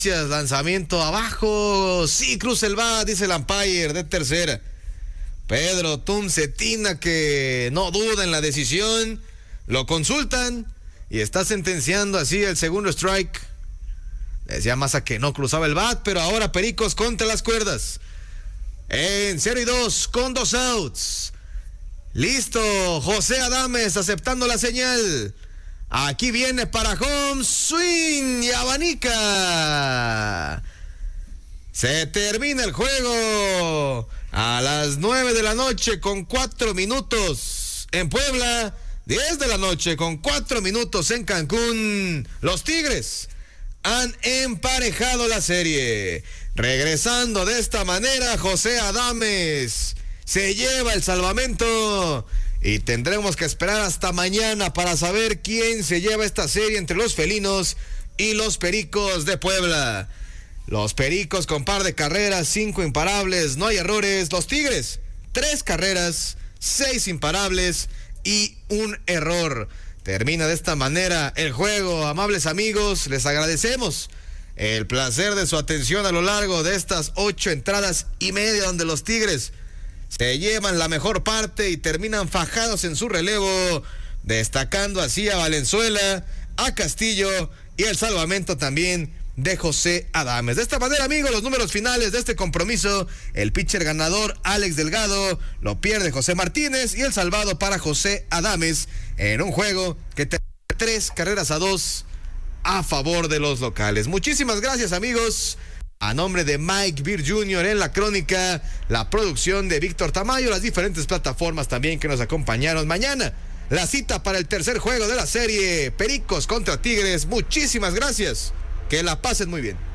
Lanzamiento abajo. Sí, cruza el bat, dice el umpire de tercera. Pedro Tuncetina, que no duda en la decisión. Lo consultan y está sentenciando así el segundo strike. Decía Massa que no cruzaba el bat, pero ahora Pericos contra las cuerdas. En 0-2 con 2 outs. Listo, José Adames aceptando la señal. Aquí viene para home, swing y abanica. Se termina el juego a las 9 de la noche con 4 minutos en Puebla, 10 de la noche con 4 minutos en Cancún. Los Tigres han emparejado la serie. Regresando de esta manera, José Adames se lleva el salvamento. Y tendremos que esperar hasta mañana para saber quién se lleva esta serie entre los felinos y los Pericos de Puebla. Los Pericos con par de carreras, 5 imparables, no hay errores. Los Tigres, 3 carreras, 6 imparables y un error. Termina de esta manera el juego, amables amigos. Les agradecemos el placer de su atención a lo largo de estas 8 entradas y media donde los Tigres se llevan la mejor parte y terminan fajados en su relevo, destacando así a Valenzuela, a Castillo y el salvamento también de José Adames. De esta manera, amigos, los números finales de este compromiso: el pitcher ganador Alex Delgado, lo pierde José Martínez y el salvado para José Adames en un juego que termina 3-2 a favor de los locales. Muchísimas gracias, amigos. A nombre de Mike Beer Jr. en la crónica, la producción de Víctor Tamayo, las diferentes plataformas también que nos acompañaron. Mañana, la cita para el tercer juego de la serie, Pericos contra Tigres. Muchísimas gracias. Que la pasen muy bien.